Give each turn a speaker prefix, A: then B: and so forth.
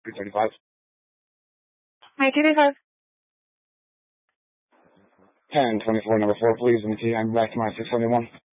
A: 335.
B: 1985.
A: 1024, number 4, please. I'm back to my 671.